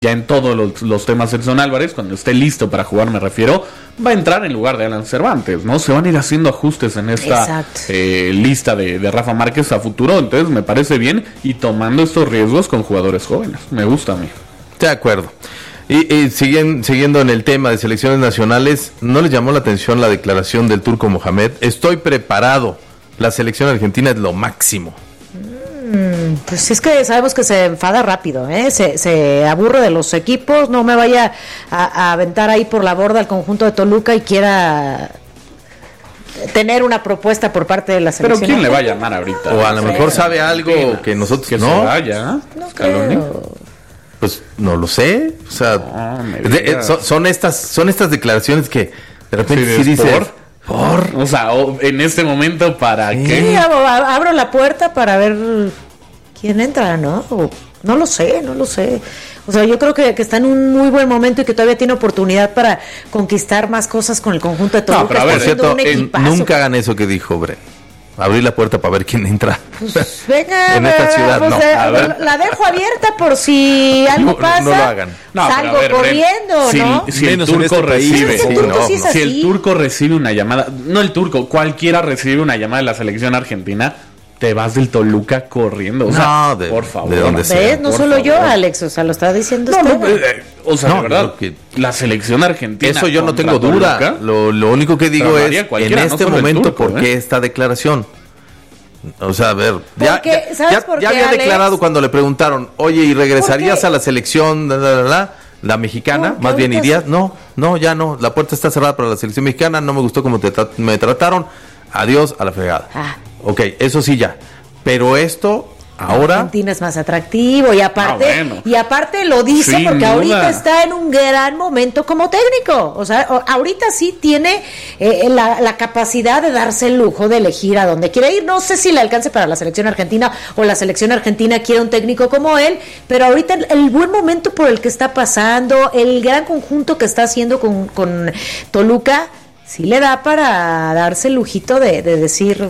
ya en todos los temas Edson Álvarez, cuando esté listo para jugar, me refiero, va a entrar en lugar de Alan Cervantes, ¿no? Se van a ir haciendo ajustes en esta lista de Rafa Márquez a futuro, entonces me parece bien, y tomando estos riesgos con jugadores jóvenes, me gusta a mí. De acuerdo. Y siguiendo en el tema de selecciones nacionales, ¿no les llamó la atención la declaración del Turco Mohamed? Estoy preparado, la selección argentina es lo máximo. Pues es que sabemos que se enfada rápido, se aburre de los equipos, no me vaya a aventar ahí por la borda al conjunto de Toluca y quiera tener una propuesta por parte de la selección. Pero ¿quién le va a llamar ahorita? O a lo mejor sabe algo que nosotros que no. Se vaya, no creo. Pues no lo sé, o sea, son estas declaraciones que de repente sí dice o sea, en este momento, ¿para qué? Sí, abro la puerta para ver quién entra, ¿no? No lo sé. O sea, yo creo que está en un muy buen momento y que todavía tiene oportunidad para conquistar más cosas con el conjunto de Toluca. No, pero a ver, por cierto, nunca hagan eso que dijo Bre. Abrir la puerta para ver quién entra. Pues venga, en esta ciudad, pues la dejo abierta por si algo pasa. No lo hagan. Salgo corriendo, ¿no? Si el turco recibe, si el turco recibe una llamada, no el turco, cualquiera recibe una llamada de la selección argentina, te vas del Toluca corriendo. O sea, por favor. De donde sea. No solo yo, Alex, o sea, lo está diciendo usted. O sea, de verdad, la selección argentina. Eso yo no tengo duda. Toluca, lo único que digo es, en este momento, ¿por qué esta declaración? O sea, a ver, ya había declarado cuando le preguntaron, oye, ¿y regresarías a la selección, la mexicana? Más bien irías. No, ya no. La puerta está cerrada para la selección mexicana. No me gustó como me trataron. Adiós a la fregada. Ok, eso sí ya. Pero esto ahora Argentina es más atractivo y aparte lo dice porque duda. Ahorita está en un gran momento como técnico. O sea, ahorita sí tiene la capacidad de darse el lujo de elegir a dónde quiere ir. No sé si le alcance para la selección argentina o la selección argentina quiere un técnico como él, pero ahorita el buen momento por el que está pasando, el gran conjunto que está haciendo con Toluca, sí le da para darse el lujito de decir,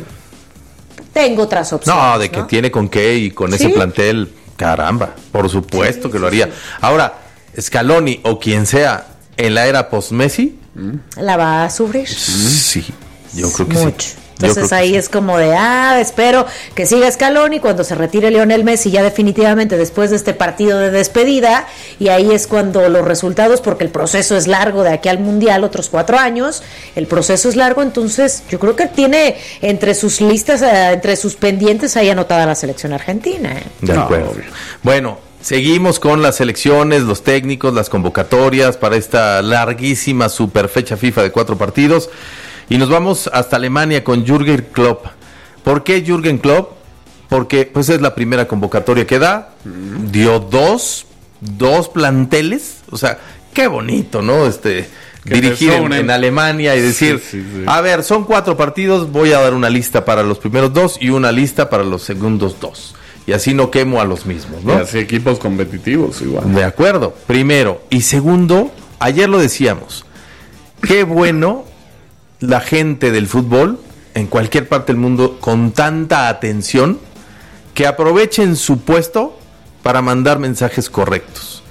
tengo otras opciones. No, que tiene con qué y con ese plantel, caramba, por supuesto que lo haría. Sí. Ahora, Scaloni o quien sea en la era post-Messi, ¿la va a sufrir? Sí, yo creo que mucho. Sí. Entonces ahí es como de, espero que siga Scaloni cuando se retire Lionel Messi ya definitivamente después de este partido de despedida, y ahí es cuando los resultados, porque el proceso es largo de aquí al Mundial, otros 4 años, el proceso es largo, entonces yo creo que tiene entre sus listas, entre sus pendientes ahí anotada la selección argentina. De acuerdo. Bueno, seguimos con las selecciones, los técnicos, las convocatorias para esta larguísima super fecha FIFA de 4 partidos. Y nos vamos hasta Alemania con Jürgen Klopp. ¿Por qué Jürgen Klopp? Porque pues es la primera convocatoria que da. Dio dos planteles. O sea, qué bonito, ¿no? Dirigir en Alemania y decir, sí. A ver, son 4 partidos, voy a dar una lista para los primeros 2 y una lista para los segundos 2. Y así no quemo a los mismos, ¿no? Y así equipos competitivos igual. De acuerdo, primero. Y segundo, ayer lo decíamos, qué bueno la gente del fútbol en cualquier parte del mundo con tanta atención que aprovechen su puesto para mandar mensajes correctos.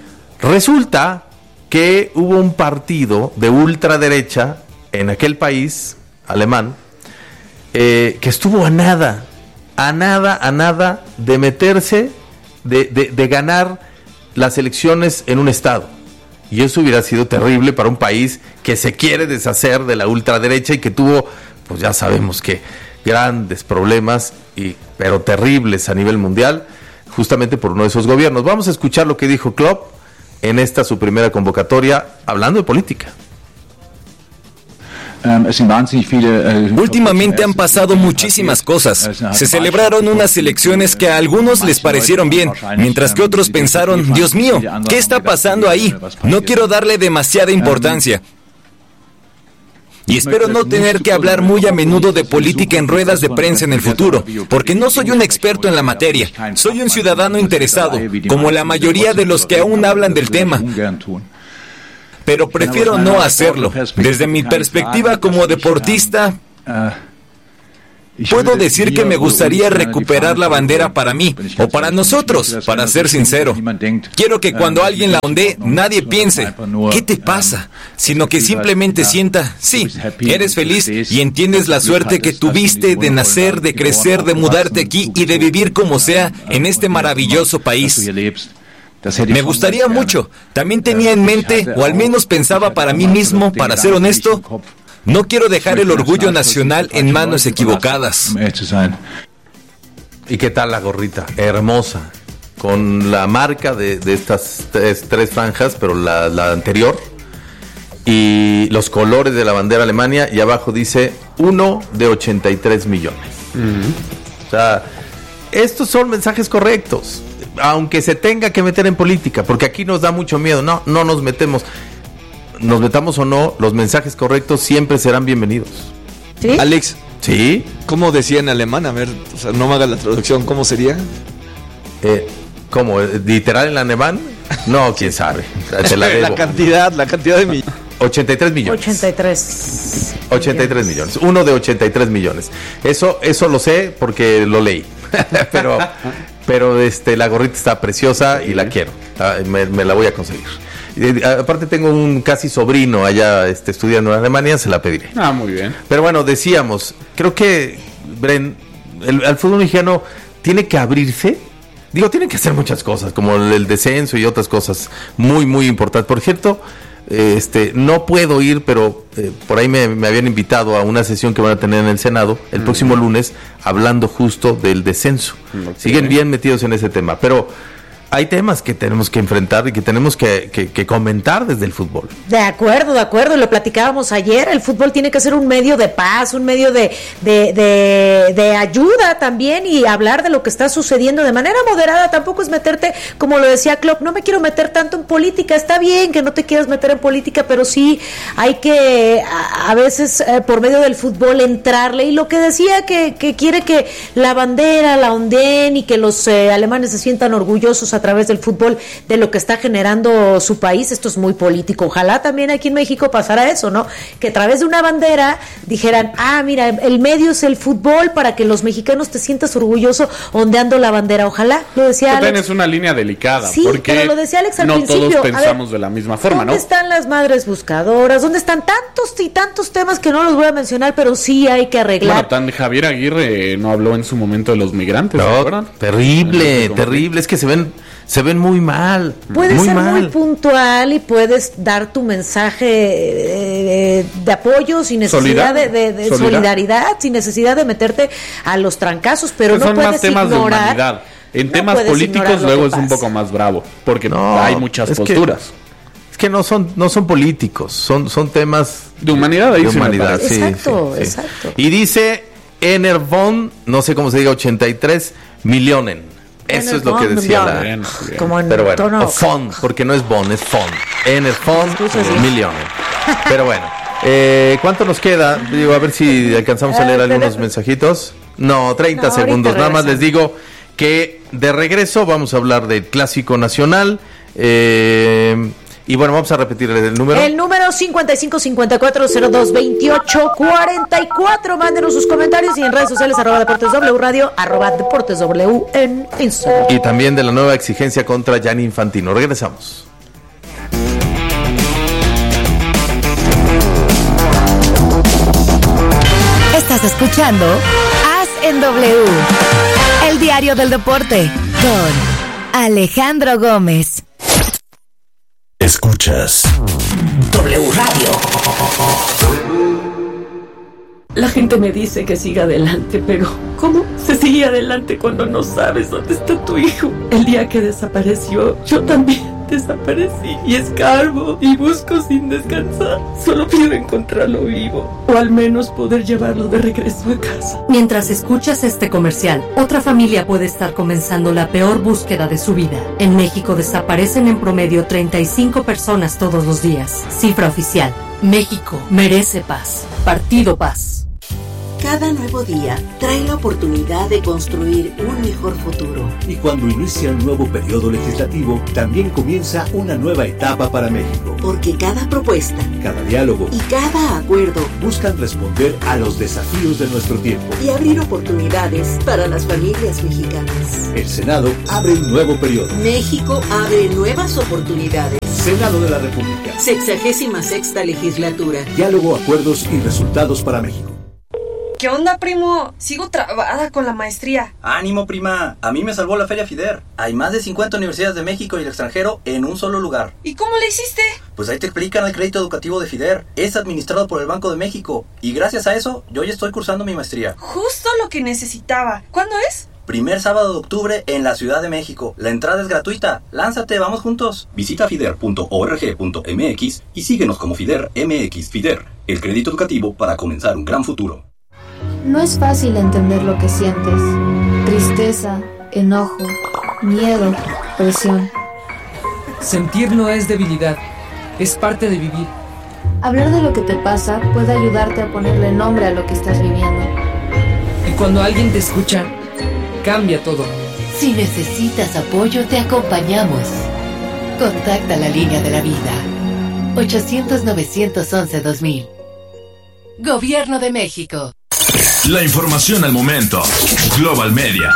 Resulta que hubo un partido de ultraderecha en aquel país alemán que estuvo a nada de meterse, de ganar las elecciones en un estado. Y eso hubiera sido terrible para un país que se quiere deshacer de la ultraderecha y que tuvo, pues ya sabemos que grandes problemas, pero terribles a nivel mundial, justamente por uno de esos gobiernos. Vamos a escuchar lo que dijo Klopp en esta su primera convocatoria, hablando de política. Últimamente han pasado muchísimas cosas. Se celebraron unas elecciones que a algunos les parecieron bien, mientras que otros pensaron, Dios mío, ¿qué está pasando ahí? No quiero darle demasiada importancia. Y espero no tener que hablar muy a menudo de política en ruedas de prensa en el futuro, porque no soy un experto en la materia. Soy un ciudadano interesado, como la mayoría de los que aún hablan del tema. Pero prefiero no hacerlo. Desde mi perspectiva como deportista, Puedo decir que me gustaría recuperar la bandera para mí, o para nosotros, para ser sincero. Quiero que cuando alguien la ondee, nadie piense, ¿qué te pasa? Sino que simplemente sienta, sí, eres feliz y entiendes la suerte que tuviste de nacer, de crecer, de mudarte aquí y de vivir como sea en este maravilloso país. Me gustaría mucho. También tenía en mente, o al menos pensaba para mí mismo, para ser honesto, no quiero dejar el orgullo nacional en manos equivocadas. ¿Y qué tal la gorrita? Hermosa. Con la marca de estas tres franjas, pero la anterior. Y los colores de la bandera Alemania. Y abajo dice 1 de 83 millones. O sea, estos son mensajes correctos. Aunque se tenga que meter en política. Porque aquí nos da mucho miedo. No nos metemos. Nos metamos o no, los mensajes correctos siempre serán bienvenidos. ¿Sí? Alex, ¿sí? ¿Cómo decía en alemán? A ver, o sea, no me hagas la traducción, ¿cómo sería? ¿Cómo? ¿Literal en alemán? No, quién sabe. Te la debo. La cantidad de millones. 83 millones. 83 millones. 1 de 83 millones. Eso lo sé porque lo leí. pero la gorrita está preciosa y la quiero. Me la voy a conseguir. Aparte tengo un casi sobrino allá estudiando en Alemania, se la pediré. Muy bien. Pero bueno, decíamos, creo que Bren, el fútbol mexicano tiene que abrirse. Digo, tiene que hacer muchas cosas, como el descenso y otras cosas muy, muy importantes. Por cierto, no puedo ir, pero por ahí me habían invitado a una sesión que van a tener en el Senado el próximo lunes, hablando justo del descenso. Okay. Siguen bien metidos en ese tema, pero hay temas que tenemos que enfrentar y que tenemos que comentar desde el fútbol. De acuerdo, lo platicábamos ayer, el fútbol tiene que ser un medio de paz, un medio de ayuda también, y hablar de lo que está sucediendo de manera moderada. Tampoco es meterte, como lo decía Klopp, no me quiero meter tanto en política. Está bien que no te quieras meter en política, pero sí hay que a veces por medio del fútbol entrarle. Y lo que decía que quiere que la bandera la ondeen y que los alemanes se sientan orgullosos a través del fútbol de lo que está generando su país. Esto es muy político. Ojalá también aquí en México pasara eso, ¿no? Que a través de una bandera dijeran, mira, el medio es el fútbol, para que los mexicanos te sientas orgulloso ondeando la bandera. Ojalá, lo decía Alex. Es una línea delicada, sí, porque pero lo decía Alex al principio. No todos pensamos de la misma forma, ¿dónde están las madres buscadoras? ¿Dónde están tantos y tantos temas que no los voy a mencionar, pero sí hay que arreglar? Bueno, Javier Aguirre no habló en su momento de los migrantes, ¿no? Terrible. Es que se ven muy mal. Puedes ser muy puntual y puedes dar tu mensaje de apoyo sin necesidad de solidaridad, sin necesidad de meterte a los trancazos, pero no puedes más temas ignorar. De humanidad. En temas políticos luego es un poco más bravo, porque hay muchas posturas. Es que no son políticos, son temas de humanidad. De humanidad, sí, exacto. Y dice Enervon, no sé cómo se diga, 83 millones. Eso es lo que decía como en pero bueno, tono. O fon, porque no es bon, es fon. Enerfon, millones. Pero bueno, ¿cuánto nos queda? Digo, a ver si alcanzamos a leer algunos mensajitos. No, 30 segundos. Nada más les digo que de regreso vamos a hablar del Clásico Nacional. Y bueno, vamos a repetir el número. El número 5554022844. Mándenos sus comentarios y en redes sociales @DeportesW Radio, @DeportesW en Instagram. Y también de la nueva exigencia contra Gianni Infantino. Regresamos. Estás escuchando Haz en W, el diario del deporte, con Alejandro Gómez. Escuchas W Radio. La gente me dice que siga adelante, pero ¿cómo se sigue adelante cuando no sabes dónde está tu hijo? El día que desapareció, yo también desaparecí y escarbo y busco sin descansar. Solo pido encontrarlo vivo, o al menos poder llevarlo de regreso a casa. Mientras escuchas este comercial, otra familia puede estar comenzando la peor búsqueda de su vida. En México desaparecen en promedio 35 personas todos los días. Cifra oficial. México merece paz. Partido Paz. Cada nuevo día trae la oportunidad de construir un mejor futuro. Y cuando inicia un nuevo periodo legislativo, también comienza una nueva etapa para México. Porque cada propuesta, cada diálogo y cada acuerdo buscan responder a los desafíos de nuestro tiempo y abrir oportunidades para las familias mexicanas. El Senado abre un nuevo periodo. México abre nuevas oportunidades. Senado de la República. 66ª legislatura. Diálogo, acuerdos y resultados para México. ¿Qué onda, primo? Sigo trabada con la maestría. ¡Ánimo, prima! A mí me salvó la Feria FIDER. Hay más de 50 universidades de México y el extranjero en un solo lugar. ¿Y cómo le hiciste? Pues ahí te explican el crédito educativo de FIDER. Es administrado por el Banco de México. Y gracias a eso, yo ya estoy cursando mi maestría. Justo lo que necesitaba. ¿Cuándo es? Primer sábado de octubre en la Ciudad de México. La entrada es gratuita. Lánzate, vamos juntos. Visita fider.org.mx y síguenos como FIDER MX. FIDER, el crédito educativo para comenzar un gran futuro. No es fácil entender lo que sientes. Tristeza, enojo, miedo, presión. Sentir no es debilidad, es parte de vivir. Hablar de lo que te pasa puede ayudarte a ponerle nombre a lo que estás viviendo. Y cuando alguien te escucha, cambia todo. Si necesitas apoyo, te acompañamos. Contacta la línea de la vida. 800-911-2000. Gobierno de México. La información al momento. Global Media.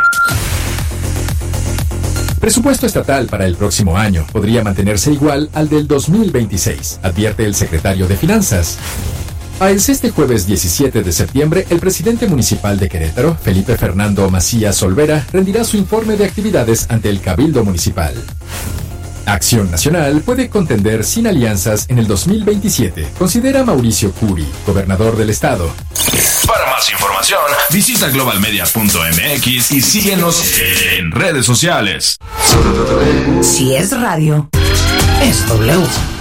Presupuesto estatal para el próximo año podría mantenerse igual al del 2026, advierte el secretario de Finanzas. Este jueves 17 de septiembre, el presidente municipal de Querétaro, Felipe Fernando Macías Olvera, rendirá su informe de actividades ante el Cabildo Municipal. Acción Nacional puede contender sin alianzas en el 2027, considera Mauricio Curi, gobernador del estado. Para más información, visita globalmedia.mx y síguenos en redes sociales. Si es radio, es W.